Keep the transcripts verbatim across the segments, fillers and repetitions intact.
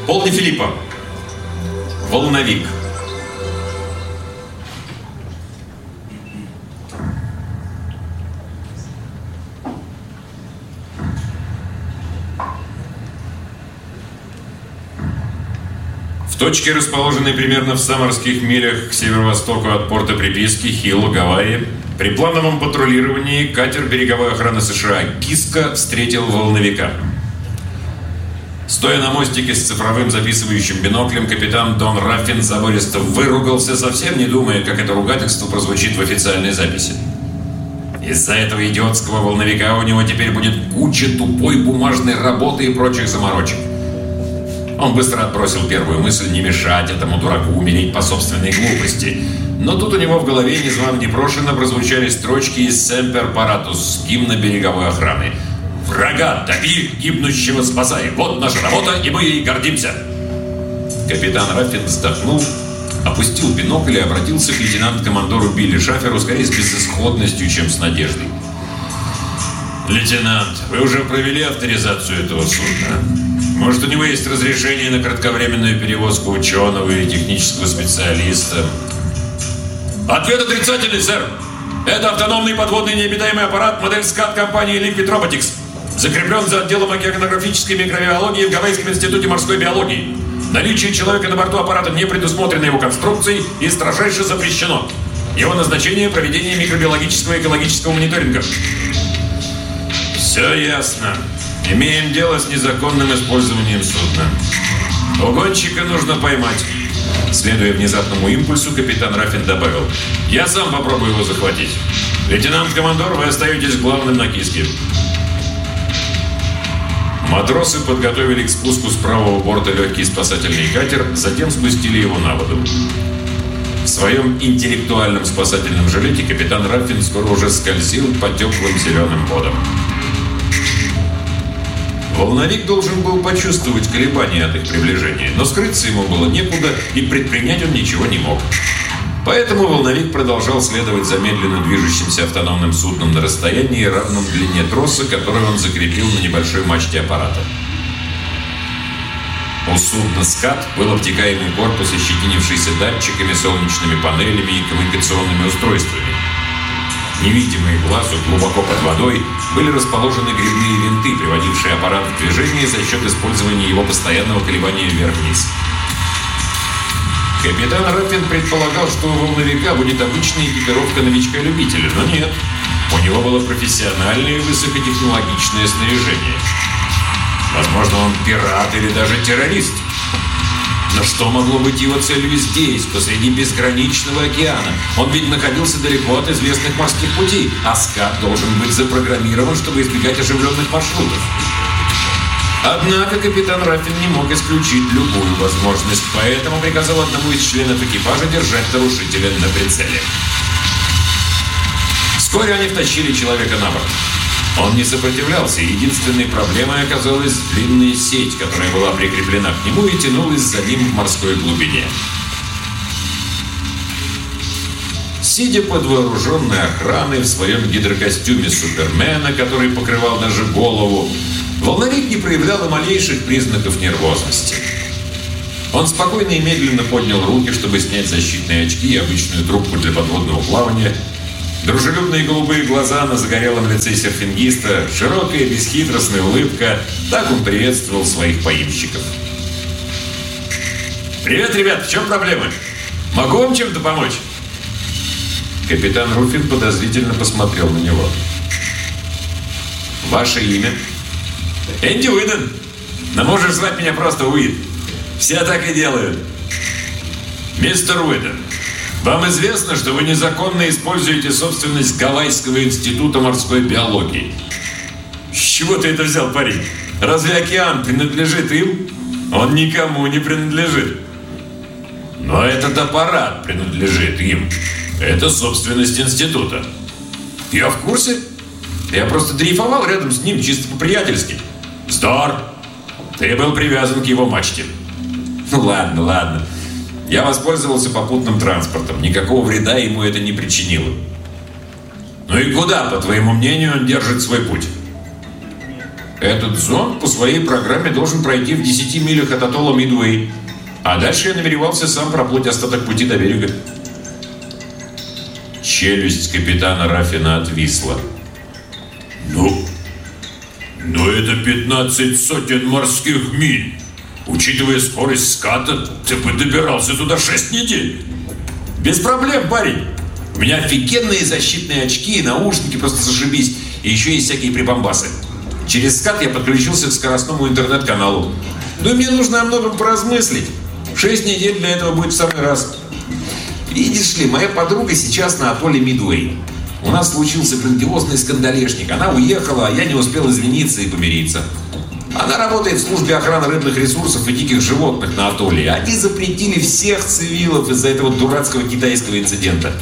Пол де Филиппо. Волновик. В точке, расположенной примерно в ста морских милях к северо-востоку от порта приписки Хилл, Гавайи, при плановом патрулировании катер береговой охраны США «Киска» встретил волновика. Стоя на мостике с цифровым записывающим биноклем, капитан Дон Раффин забористо выругался, совсем не думая, как это ругательство прозвучит в официальной записи. Из-за этого идиотского волновика у него теперь будет куча тупой бумажной работы и прочих заморочек. Он быстро отбросил первую мысль не мешать этому дураку умереть по собственной глупости. Но тут у него в голове незвано-непрошено прозвучали строчки из «Семпер Паратус» гимна береговой охраны. «Врага дави, гибнущего спасай! Вот наша работа, и мы ей гордимся!» Капитан Раффин вздохнул, опустил бинокль и обратился к лейтенант-командору Билли Шаферу скорее с безысходностью, чем с надеждой. «Лейтенант, вы уже провели авторизацию этого судна? Может, у него есть разрешение на кратковременную перевозку ученого или технического специалиста?» «Ответ отрицательный, сэр! Это автономный подводный необитаемый аппарат, модель скат компании Liquid Robotics. Закреплен за отделом океанографической микробиологии в Гавайском институте морской биологии. Наличие человека на борту аппарата не предусмотрено его конструкцией и строжайше запрещено. Его назначение – проведение микробиологического и экологического мониторинга». «Все ясно. Имеем дело с незаконным использованием судна. Угонщика нужно поймать». Следуя внезапному импульсу, капитан Раффин добавил: «Я сам попробую его захватить. Лейтенант-командор, вы остаетесь главным на Киске». Матросы подготовили к спуску с правого борта легкий спасательный катер, затем спустили его на воду. В своем интеллектуальном спасательном жилете капитан Раффин скоро уже скользил по теплым зеленым водам. Волновик должен был почувствовать колебания от их приближения, но скрыться ему было некуда, и предпринять он ничего не мог. Поэтому волновик продолжал следовать за медленно движущимся автономным судном на расстоянии, равном длине троса, который он закрепил на небольшой мачте аппарата. У судна «Скат» был обтекаемый корпус, ощетинившийся датчиками, солнечными панелями и коммуникационными устройствами. Невидимые глазу глубоко под водой были расположены грибные винты, приводившие аппарат в движение за счет использования его постоянного колебания вверх-вниз. Капитан Раффин предполагал, что у волновика будет обычная экипировка новичка-любителя, но нет. У него было профессиональное и высокотехнологичное снаряжение. Возможно, он пират или даже террорист. Но что могло быть его целью здесь, посреди безграничного океана? Он ведь находился далеко от известных морских путей, а «Скат» должен быть запрограммирован, чтобы избегать оживленных маршрутов. Однако капитан Раффин не мог исключить любую возможность, поэтому приказал одному из членов экипажа держать нарушителя на прицеле. Вскоре они втащили человека на борт. Он не сопротивлялся, и единственной проблемой оказалась длинная сеть, которая была прикреплена к нему и тянулась за ним в морской глубине. Сидя под вооруженной охраной в своем гидрокостюме Супермена, который покрывал даже голову, волновик не проявлял и малейших признаков нервозности. Он спокойно и медленно поднял руки, чтобы снять защитные очки и обычную трубку для подводного плавания. Дружелюбные голубые глаза на загорелом лице серфингиста, широкая бесхитростная улыбка. Так он приветствовал своих поимщиков. «Привет, ребят, в чем проблема? Могу вам чем-то помочь?» Капитан Руфин подозрительно посмотрел на него. «Ваше имя?» «Энди Уидон. Но можешь звать меня просто Уид. Все так и делают». «Мистер Уидон, вам известно, что вы незаконно используете собственность Гавайского института морской биологии?» «С чего ты это взял, парень? Разве океан принадлежит им? Он никому не принадлежит». «Но этот аппарат принадлежит им. Это собственность института». «Я в курсе. Я просто дрейфовал рядом с ним чисто по-приятельски». «Вздор! Ты был привязан к его мачте». «Ну ладно, ладно. Я воспользовался попутным транспортом. Никакого вреда ему это не причинило». «Ну и куда, по твоему мнению, он держит свой путь?» Этот зонд по своей программе должен пройти в десяти милях от атолла Мидуэй. А дальше я намеревался сам проплыть остаток пути до берега. Челюсть капитана Раффина отвисла. Ну, но это пятнадцать сотен морских миль. Учитывая скорость ската, ты бы добирался туда шесть недель. Без проблем, парень. У меня офигенные защитные очки и наушники, просто зашибись. И еще есть всякие прибамбасы. Через скат я подключился к скоростному интернет-каналу. Ну и мне нужно о многом поразмыслить. Шесть недель для этого будет в самый раз. Видишь ли, моя подруга сейчас на атолле Мидуэй. У нас случился грандиозный скандалешник. Она уехала, а я не успел извиниться и помириться. Она работает в службе охраны рыбных ресурсов и диких животных на атолле. Они запретили всех цивилов из-за этого дурацкого китайского инцидента.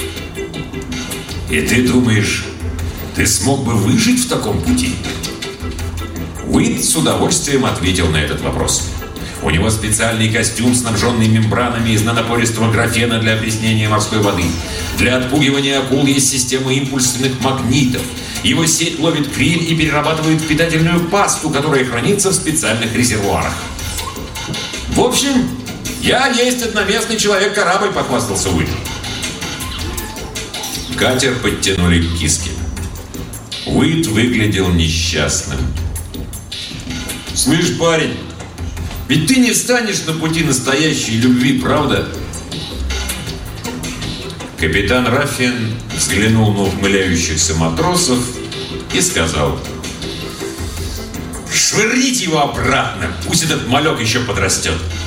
И ты думаешь, ты смог бы выжить в таком пути? Уит с удовольствием ответил на этот вопрос. У него специальный костюм, снабженный мембранами из нанопористого графена для опреснения морской воды. Для отпугивания акул есть система импульсных магнитов. Его сеть ловит криль и перерабатывает в питательную пасту, которая хранится в специальных резервуарах. В общем, я есть одноместный человек-корабль, похвастался Уит. Катер подтянули к киске. Уит выглядел несчастным. «Слышь, парень, ведь ты не встанешь на пути настоящей любви, правда?» Капитан Раффин взглянул на ухмыляющихся матросов и сказал: «Швырните его обратно, пусть этот малек еще подрастет.